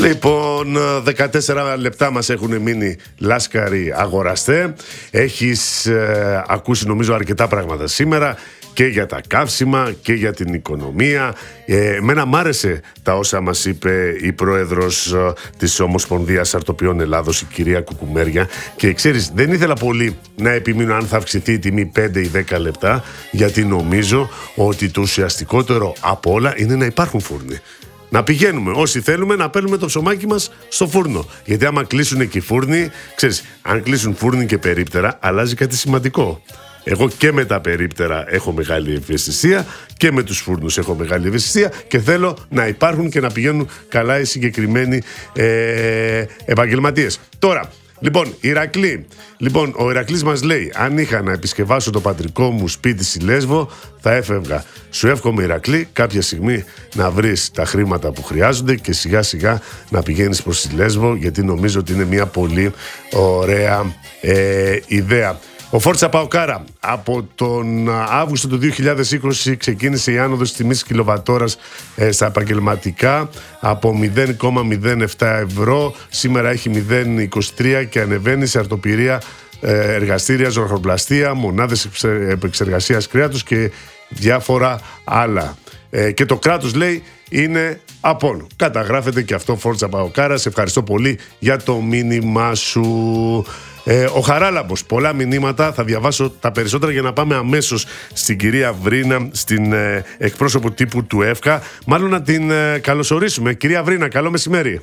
Λοιπόν, 14 λεπτά μας έχουν μείνει, Λάσκαρη αγοραστέ. Έχεις ακούσει νομίζω αρκετά πράγματα σήμερα και για τα καύσιμα και για την οικονομία. Εμένα μ' άρεσε τα όσα μας είπε η πρόεδρος της Ομοσπονδίας Αρτοποιών Ελλάδος, η κυρία Κουκουμέρια, και ξέρεις, δεν ήθελα πολύ να επιμείνω αν θα αυξηθεί η τιμή 5 ή 10 λεπτά, γιατί νομίζω ότι το ουσιαστικότερο από όλα είναι να υπάρχουν φούρνοι. Να πηγαίνουμε όσοι θέλουμε να παίρνουμε το ψωμάκι μας στο φούρνο. Γιατί άμα κλείσουν και οι φούρνοι, ξέρεις, αν κλείσουν φούρνοι και περίπτερα, αλλάζει κάτι σημαντικό. Εγώ και με τα περίπτερα έχω μεγάλη ευαισθησία και με τους φούρνους έχω μεγάλη ευαισθησία και θέλω να υπάρχουν και να πηγαίνουν καλά οι συγκεκριμένοι επαγγελματίες. Τώρα, λοιπόν, Ηρακλή. Λοιπόν, ο Ηρακλής μας λέει: αν είχα να επισκευάσω το πατρικό μου σπίτι στη Λέσβο, θα έφευγα. Σου εύχομαι, Ηρακλή, κάποια στιγμή να βρεις τα χρήματα που χρειάζονται και σιγά σιγά να πηγαίνεις προς τη Λέσβο, γιατί νομίζω ότι είναι μια πολύ ωραία ιδέα. Ο Φόρτσα Παοκάρα, από τον Αύγουστο του 2020 ξεκίνησε η άνοδος της τιμής κιλοβατόρας στα επαγγελματικά από 0,07 ευρώ. Σήμερα έχει 0,23 και ανεβαίνει σε αρτοπυρία, εργαστήρια, ζωγραφοπλαστεία, μονάδες επεξεργασίας κρέατος και διάφορα άλλα. Και το κράτος, λέει, είναι απόν. Καταγράφεται και αυτό, Φόρτσα Παοκάρα. Σε ευχαριστώ πολύ για το μήνυμά σου. Ο Χαράλαμπος, πολλά μηνύματα, θα διαβάσω τα περισσότερα για να πάμε αμέσως στην κυρία Βρίνα, στην εκπρόσωπο τύπου του ΕΦΚΑ. Μάλλον να την καλωσορίσουμε. Κυρία Βρίνα, καλό μεσημέρι.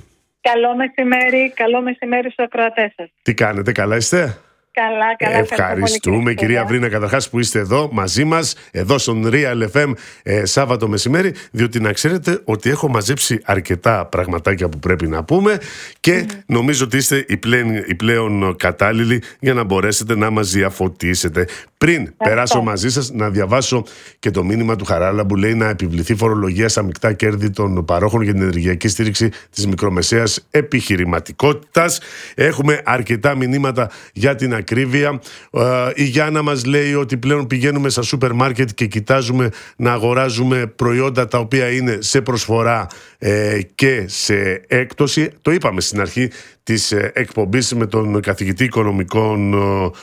Καλό μεσημέρι στους ακροατές σας. Τι κάνετε, καλά είστε? Καλά. Ευχαριστούμε, κυρία Βρίνα, καταρχάς που είστε εδώ μαζί μας, εδώ στον Real FM Σάββατο μεσημέρι, διότι να ξέρετε ότι έχω μαζέψει αρκετά πραγματάκια που πρέπει να πούμε και νομίζω ότι είστε οι πλέον κατάλληλοι για να μπορέσετε να μας διαφωτίσετε. Πριν περάσω μαζί σας, να διαβάσω και το μήνυμα του Χαράλαμπου, λέει να επιβληθεί φορολογία στα μεικτά κέρδη των παρόχων για την ενεργειακή στήριξη της μικρομεσαίας επιχειρηματικότητας. Έχουμε αρκετά μηνύματα για την ακρίβεια. Η Γιάννα μας λέει ότι πλέον πηγαίνουμε στα σούπερ μάρκετ και κοιτάζουμε να αγοράζουμε προϊόντα τα οποία είναι σε προσφορά και σε έκπτωση. Το είπαμε στην αρχή της εκπομπής με τον καθηγητή οικονομικών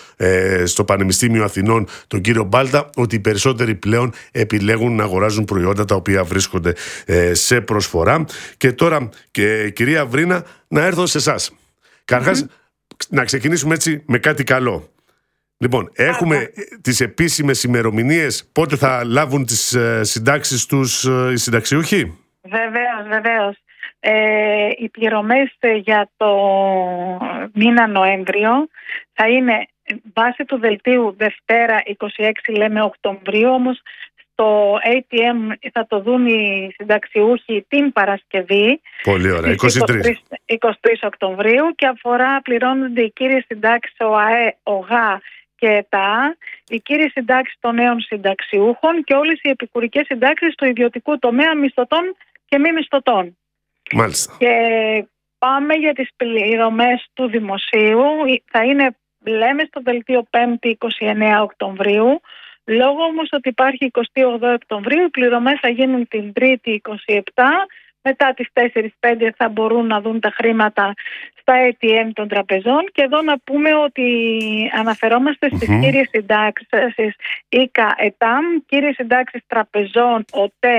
στο Πανεπιστήμιο Αθηνών, τον κύριο Μπάλτα, ότι οι περισσότεροι πλέον επιλέγουν να αγοράζουν προϊόντα τα οποία βρίσκονται σε προσφορά. Και τώρα, κυρία Βρίνα, να έρθω σε εσάς. Καρχάς, να ξεκινήσουμε έτσι με κάτι καλό. Λοιπόν, έχουμε τις επίσημες ημερομηνίες πότε θα λάβουν τις συντάξεις τους οι συνταξιούχοι? Βεβαίως. Οι πληρωμές για το μήνα Νοέμβριο θα είναι βάσει του δελτίου Δευτέρα 26 λέμε Οκτωβρίου, όμως στο ATM θα το δουν οι συνταξιούχοι την Παρασκευή. Πολύ ωραία, 23 Οκτωβρίου, και πληρώνονται οι κύριες συντάξεις ΟΑΕ, ΟΓΑ και ΤΑ, οι κύριες συντάξεις των νέων συνταξιούχων και όλες οι επικουρικές συντάξεις του ιδιωτικού τομέα, μισθωτών και μη μισθωτών. Μάλιστα. Και πάμε για τις πληρωμές του δημοσίου. Θα είναι, λέμε, στο δελτίο 5η 29 Οκτωβρίου. Λόγω όμως ότι υπάρχει 28 Οκτωβρίου, οι πληρωμές θα γίνουν την 3η 27. Μετά τις 4-5 θα μπορούν να δουν τα χρήματα στα ATM των τραπεζών. Και εδώ να πούμε ότι αναφερόμαστε στις κύριες συντάξεις ΙΚΑ, ΕΤΑΜ, κύριες συντάξεις τραπεζών, ΟΤΕ,